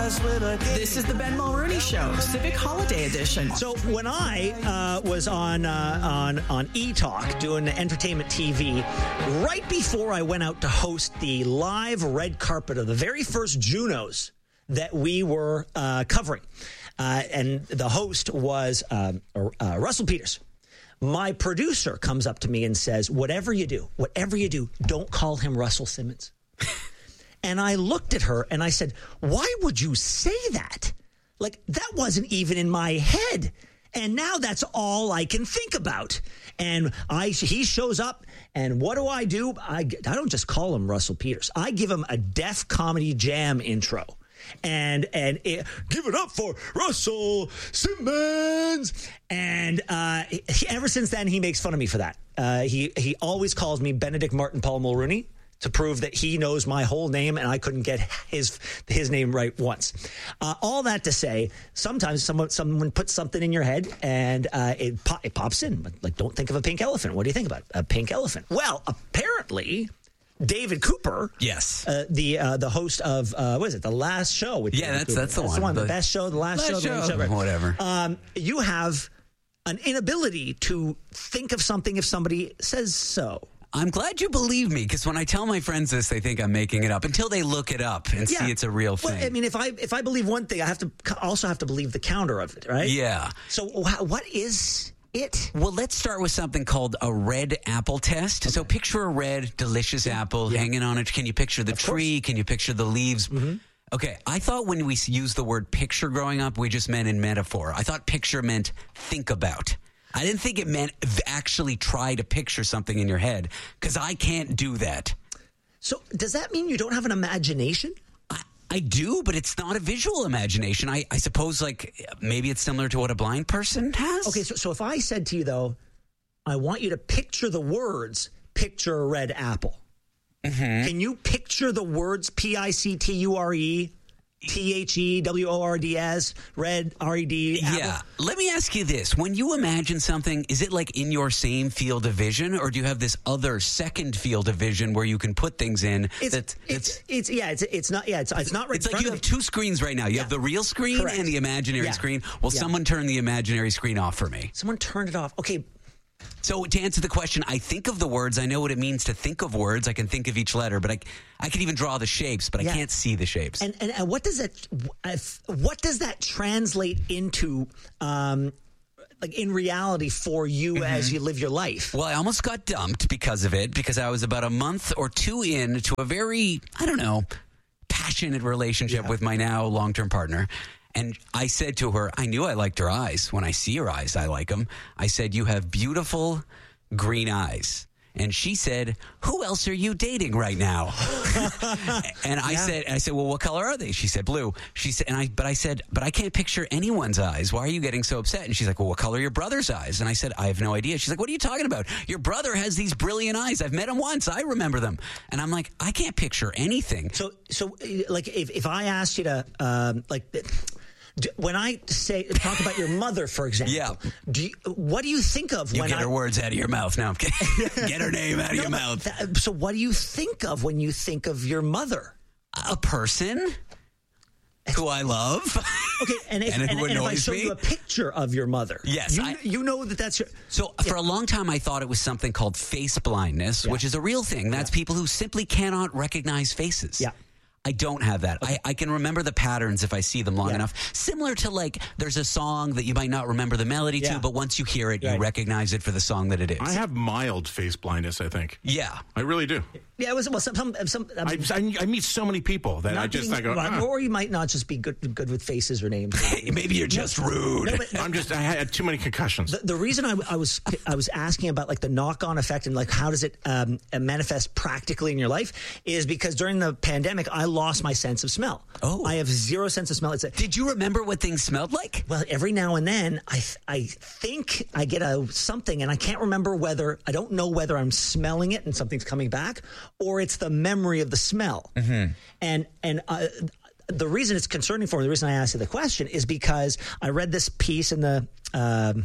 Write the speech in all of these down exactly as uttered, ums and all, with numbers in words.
This is the Ben Mulrooney Show, Civic Holiday Edition. So when I uh, was on uh, on on E-Talk doing entertainment T V, right before I went out to host the live red carpet of the very first Junos that we were uh, covering, uh, and the host was um, uh, Russell Peters. My producer comes up to me and says, whatever you do, whatever you do, don't call him Russell Simmons. And I looked at her and I said, why would you say that? Like, that wasn't even in my head. And now that's all I can think about. And I, he shows up, and what do I do? I, I don't just call him Russell Peters. I give him a Def Comedy Jam intro. And and it, give it up for Russell Simmons. And uh, he, ever since then, he makes fun of me for that. Uh, he he always calls me Benedict Martin Paul Mulrooney to prove that he knows my whole name, and I couldn't get his his name right once. Uh, all that to say, sometimes someone someone puts something in your head, and uh, it, pop, it pops in. Like, don't think of a pink elephant. What do you think about a pink elephant? Well, apparently, David Cooper, yes, uh, the uh, the host of uh, what is it, the last show? With yeah, David that's Cooper. that's the that's one. The one, the, the best show, the last, last show, show, the show right. whatever. Um, you have an inability to think of something if somebody says so. I'm glad you believe me, because when I tell my friends this, they think I'm making it up until they look it up and yeah. see it's a real thing. Well, I mean, if I if I believe one thing, I have to also have to believe the counter of it, right? Yeah. So what is it? Well, let's start with something called a red apple test. Okay. So picture a red, delicious apple yeah. hanging on it. Can you picture the of tree? Course. Can you picture the leaves? Mm-hmm. Okay, I thought when we used the word picture growing up, we just meant in metaphor. I thought picture meant think about. I didn't think it meant actually try to picture something in your head, because I can't do that. So does that mean you don't have an imagination? I, I do, but it's not a visual imagination. I, I suppose, like, maybe it's similar to what a blind person has. Okay, so, so if I said to you, though, I want you to picture the words, picture a red apple. Mm-hmm. Can you picture the words P I C T U R E? T H E W O R D S, red, R E D, apple. Yeah. Let me ask you this. When you imagine something, is it like in your same field of vision, or do you have this other second field of vision where you can put things in? It's, that, it's, it's, yeah, it's, it's not, yeah, it's, it's not right. It's like you have two screens right now. You yeah. have the real screen Correct. and the imaginary yeah. screen. Well, yeah. someone turn the imaginary screen off for me. Someone turned it off. Okay. So to answer the question, I think of the words. I know what it means to think of words. I can think of each letter, but I, I can even draw the shapes, but yeah. I can't see the shapes. And, and, and what does that what does that translate into, um, like in reality for you mm-hmm. as you live your life? Well, I almost got dumped because of it, because I was about a month or two in to a very, I don't know, passionate relationship yeah. with my now long-term partner. And I said to her, I knew I liked her eyes. When I see her eyes, I like them. I said, you have beautiful green eyes. And she said, who else are you dating right now? and I yeah. said, I said, well, what color are they? She said, blue. She said, and I, but I said, but I can't picture anyone's eyes. Why are you getting so upset? And she's like, well, what color are your brother's eyes? And I said, I have no idea. She's like, what are you talking about? Your brother has these brilliant eyes. I've met him once. I remember them. And I'm like, I can't picture anything. So, so like, if, if I asked you to, um, like, when I say talk about your mother, for example, yeah. do you, what do you think of you when get I, her words out of your mouth? No, I'm kidding. Get her name out of no, your mouth. That, so, what do you think of when you think of your mother? A person who I love. Okay, and if, and and, who and if I annoys show me. you a picture of your mother, yes, you, I, you know that that's your. So yeah. for a long time, I thought it was something called face blindness, yeah. which is a real thing. That's yeah. people who simply cannot recognize faces. Yeah. I don't have that. Okay. I, I can remember the patterns if I see them long yeah. enough. Similar to, like, there's a song that you might not remember the melody yeah. to, but once you hear it, right. you recognize it for the song that it is. I have mild face blindness, I think. Yeah. I really do. Yeah, it was, well, some, some, some I, mean, I, I meet so many people that I just, being, I go, ah. Or you might not just be good good with faces or names. Maybe you're just rude. No, but, I'm just, I had too many concussions. The, the reason I, I was I was asking about, like, the knock-on effect and, like, how does it um, manifest practically in your life is because during the pandemic, I lost my sense of smell. Oh. I have zero sense of smell. It's a, Did you remember what things smelled like? Well, every now and then, I I think I get a something, and I can't remember whether, I don't know whether I'm smelling it and something's coming back, or it's the memory of the smell. Mm-hmm. And, and uh, the reason it's concerning for me, the reason I asked you the question is because I read this piece in the, um,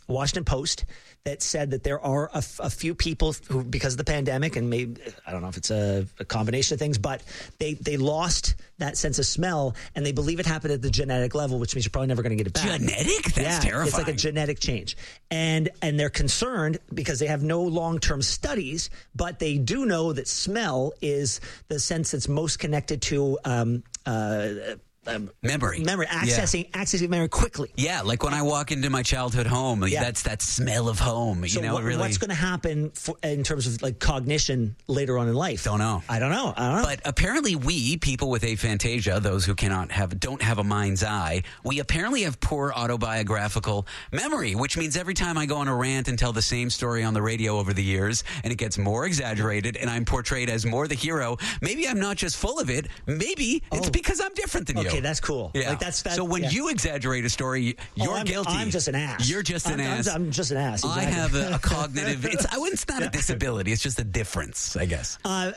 Washington Post that said that there are a, f- a few people who, because of the pandemic, and maybe, I don't know if it's a, a combination of things, but they, they lost that sense of smell, and they believe it happened at the genetic level, which means you're probably never going to get it back. Genetic? That's yeah, terrifying. It's like a genetic change. And and they're concerned because they have no long-term studies, but they do know that smell is the sense that's most connected to um, uh, Um, memory, memory, accessing, yeah. accessing memory quickly. Yeah, like when I walk into my childhood home, yeah. that's that smell of home. You so know, what, really. What's going to happen for, in terms of like cognition later on in life? Don't know. I don't know. I don't know. But apparently, we people with aphantasia, those who cannot have, don't have a mind's eye, we apparently have poor autobiographical memory, which means every time I go on a rant and tell the same story on the radio over the years, and it gets more exaggerated, and I'm portrayed as more the hero. Maybe I'm not just full of it. Maybe oh. it's because I'm different than okay, you. Okay, that's cool. Yeah. Like that's, that's so when yeah. you exaggerate a story, you're oh, I'm, guilty. I'm just an ass. You're just an I'm, ass. I'm, I'm just an ass. Exactly. I have a, a cognitive. It's, I wouldn't. It's not a disability. It's just a difference, I guess. Uh,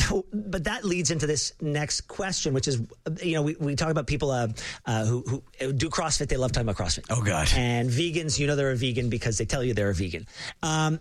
but that leads into this next question, which is, you know, we, we talk about people uh, uh, who, who do CrossFit. They love talking about CrossFit. Oh God. And vegans, you know, they're a vegan because they tell you they're a vegan. Um,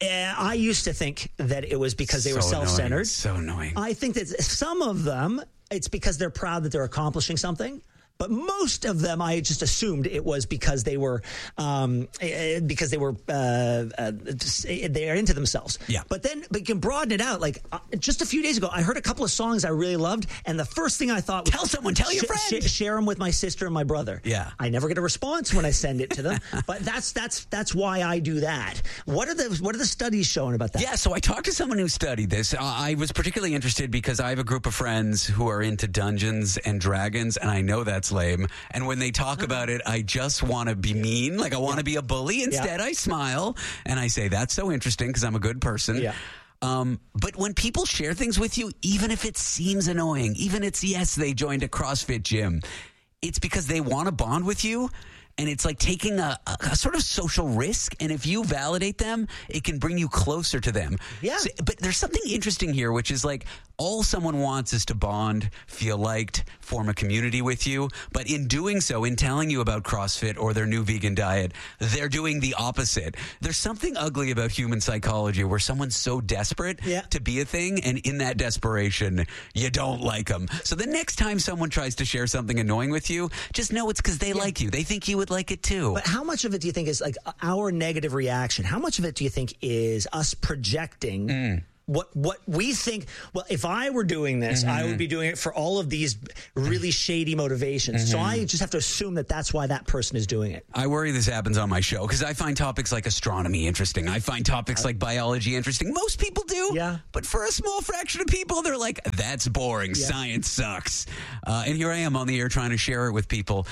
I used to think that it was because they so were self-centered. Annoying. So annoying. I think that some of them, it's because they're proud that they're accomplishing something. But most of them, I just assumed it was because they were um, because they were uh, uh, they are into themselves. Yeah. But then, but you can broaden it out. Like uh, just a few days ago, I heard a couple of songs I really loved, and the first thing I thought was tell someone, tell your sh- friend, sh- share them with my sister and my brother. Yeah. I never get a response when I send it to them, but that's that's that's why I do that. What are the what are the studies showing about that? Yeah. So I talked to someone who studied this. Uh, I was particularly interested because I have a group of friends who are into Dungeons and Dragons, and I know that's lame. And when they talk about it, I just want to be mean. Like I want to yeah. be a bully. Instead, yeah. I smile and I say, that's so interesting because I'm a good person. Yeah. Um, but when people share things with you, even if it seems annoying, even it's, yes, they joined a CrossFit gym, it's because they want to bond with you. And it's like taking a, a, a sort of social risk. And if you validate them, it can bring you closer to them. Yeah. So, but there's something interesting here, which is like all someone wants is to bond, feel liked, form a community with you. But in doing so, in telling you about CrossFit or their new vegan diet, they're doing the opposite. There's something ugly about human psychology where someone's so desperate yeah. to be a thing. And in that desperation, you don't like them. So the next time someone tries to share something annoying with you, just know it's because they yeah. like you. They think you would like it too. But how much of it do you think is like our negative reaction? How much of it do you think is us projecting mm. what what we think? Well, if I were doing this, mm-hmm. I would be doing it for all of these really shady motivations. Mm-hmm. So I just have to assume that that's why that person is doing it. I worry this happens on my show because I find topics like astronomy interesting. I find topics like biology interesting. Most people do. Yeah. But for a small fraction of people, they're like, that's boring. Yeah. Science sucks. Uh, and here I am on the air trying to share it with people.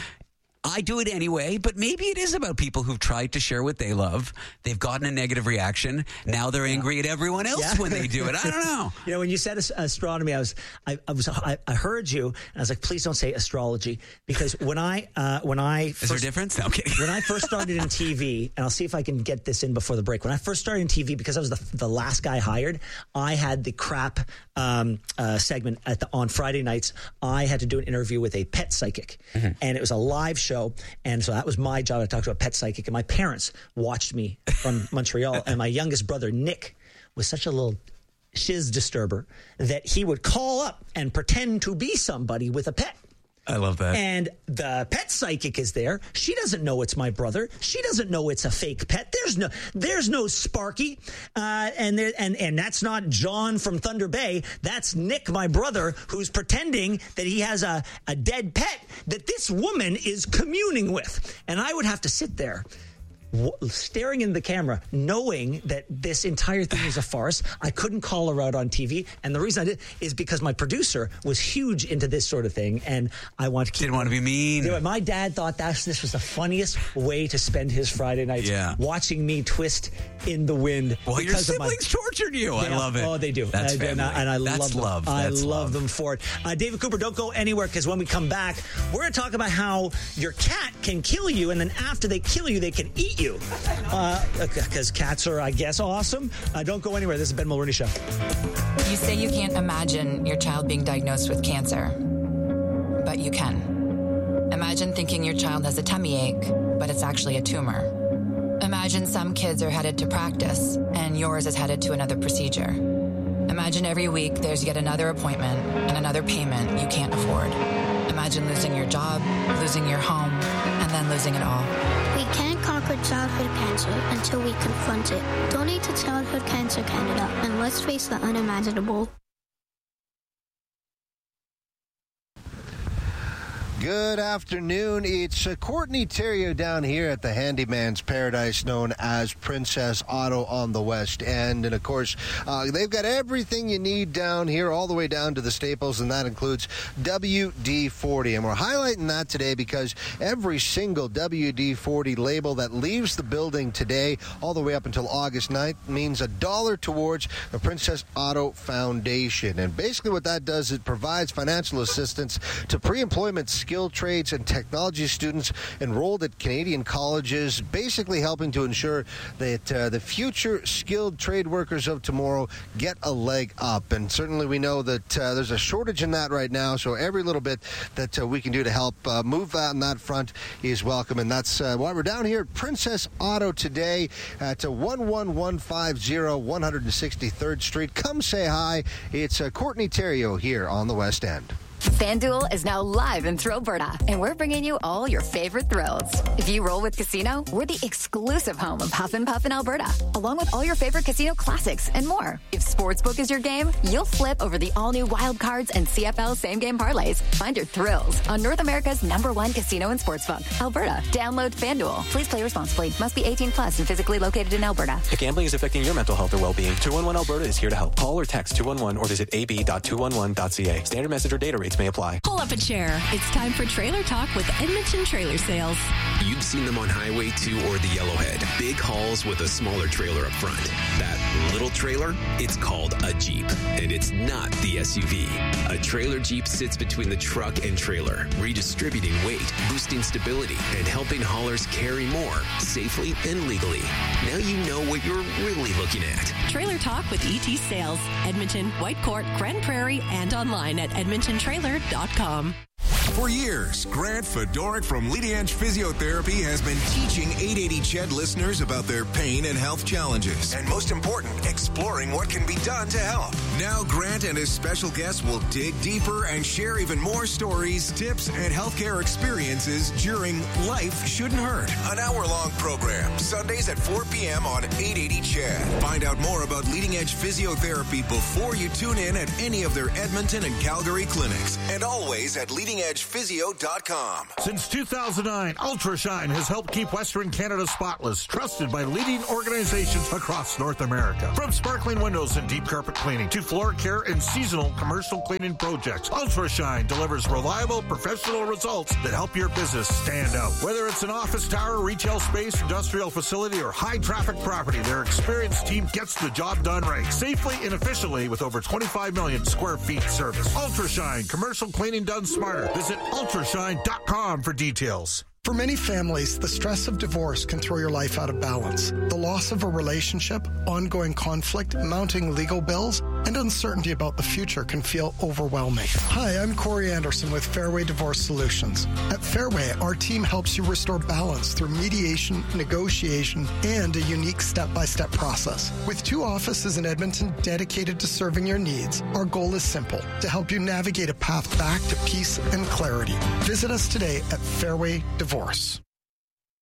I do it anyway, but maybe it is about people who've tried to share what they love. They've gotten a negative reaction. Now they're angry yeah. at everyone else yeah. when they do it. I don't know. You know, when you said astronomy, I was, I, I was, I, I heard you, and I was like, please don't say astrology, because when I, uh, when I, first, is there a difference? No, I'm kidding. When I first started in T V, and I'll see if I can get this in before the break. When I first started in T V, because I was the the last guy hired, I had the crap um, uh, segment at the on Friday nights. I had to do an interview with a pet psychic, mm-hmm. and it was a live show. Show, and so that was my job. I talked to a pet psychic, and my parents watched me from Montreal, and my youngest brother, Nick, was such a little shiz disturber that he would call up and pretend to be somebody with a pet. I love that. And the pet psychic is there. She doesn't know it's my brother. She doesn't know it's a fake pet. There's no, there's no Sparky, uh, and there, and and that's not John from Thunder Bay. That's Nick, my brother, who's pretending that he has a a dead pet that this woman is communing with. And I would have to sit there, w- staring in the camera, knowing that this entire thing is a farce. I couldn't call her out on T V, and the reason I did is because my producer was huge into this sort of thing, and I want to keep. Didn't want to be mean. You know, my dad thought that this was the funniest way to spend his Friday nights, yeah. watching me twist in the wind. Well, your siblings my, tortured you. Yeah, I love it. Oh, they do. That's and, family. And I, and I That's love them. love. I That's love love. them for it. Uh, David Cooper, don't go anywhere, because when we come back, we're going to talk about how your cat can kill you, and then after they kill you, they can eat you. Because uh, cats are, I guess, awesome. Uh, don't go anywhere. This is Ben Mulroney Show. You say you can't imagine your child being diagnosed with cancer, but you can. Imagine thinking your child has a tummy ache, but it's actually a tumor. Imagine some kids are headed to practice, and yours is headed to another procedure. Imagine every week there's yet another appointment and another payment you can't afford. Imagine losing your job, losing your home, and then losing it all. We can't conquer childhood cancer until we confront it. Donate to Childhood Cancer Canada, and let's face the unimaginable. Good afternoon. It's uh, Courtney Theriault down here at the Handyman's Paradise known as Princess Auto on the West End. And, of course, uh, they've got everything you need down here all the way down to the staples, and that includes W D forty. And we're highlighting that today because every single W D forty label that leaves the building today all the way up until August ninth means a dollar towards the Princess Auto Foundation. And basically what that does is it provides financial assistance to pre-employment skilled trades and technology students enrolled at Canadian colleges, basically helping to ensure that uh, the future skilled trade workers of tomorrow get a leg up. And certainly we know that uh, there's a shortage in that right now, so every little bit that uh, we can do to help uh, move on that front is welcome. And that's uh, why we're down here at Princess Auto today at uh, one one one five zero one hundred sixty-third Street. Come say hi. It's uh, Courtney Theriault here on the West End. FanDuel is now live in Thrillberta, and we're bringing you all your favorite thrills. If you roll with Casino, we're the exclusive home of Huff and Puff in Alberta, along with all your favorite casino classics and more. If Sportsbook is your game, you'll flip over the all-new Wild Cards and C F L same-game parlays. Find your thrills on North America's number one casino and sportsbook, Alberta. Download FanDuel. Please play responsibly. Must be eighteen plus and physically located in Alberta. If gambling is affecting your mental health or well-being, two one one Alberta is here to help. Call or text two one one or visit a b dot two one one dot c a. Standard message or data rates may apply. Pull up a chair. It's time for Trailer Talk with Edmonton Trailer Sales. You've seen them on Highway two or the Yellowhead. Big hauls with a smaller trailer up front. That little trailer, it's called a Jeep, and it's not the S U V. A trailer Jeep sits between the truck and trailer, redistributing weight, boosting stability, and helping haulers carry more safely and legally. Now you know what you're really looking at. Trailer Talk with E T Sales. Edmonton, Whitecourt, Grand Prairie, and online at edmonton trailer dot com. For years, Grant Fedoruk from Leading Edge Physiotherapy has been teaching eight eighty C H E D listeners about their pain and health challenges. And most important, exploring what can be done to help. Now Grant and his special guests will dig deeper and share even more stories, tips, and healthcare experiences during Life Shouldn't Hurt. An hour-long program, Sundays at four p.m. on eight eighty C H E D. Find out more about Leading Edge Physiotherapy before you tune in at any of their Edmonton and Calgary clinics. And always at leading edge physio dot com. Since two thousand nine, Ultrashine has helped keep Western Canada spotless, trusted by leading organizations across North America. From sparkling windows and deep carpet cleaning to floor care and seasonal commercial cleaning projects, Ultrashine delivers reliable professional results that help your business stand out. Whether it's an office tower, retail space, industrial facility, or high traffic property, their experienced team gets the job done right, safely and efficiently with over twenty-five million square feet service. Ultrashine, commercial cleaning done smarter. Visit ultrashine dot com for details. For many families, the stress of divorce can throw your life out of balance. The loss of a relationship, ongoing conflict, mounting legal bills, and uncertainty about the future can feel overwhelming. Hi, I'm Corey Anderson with Fairway Divorce Solutions. At Fairway, our team helps you restore balance through mediation, negotiation, and a unique step-by-step process. With two offices in Edmonton dedicated to serving your needs, our goal is simple: to help you navigate a path back to peace and clarity. Visit us today at Fairway Divorce.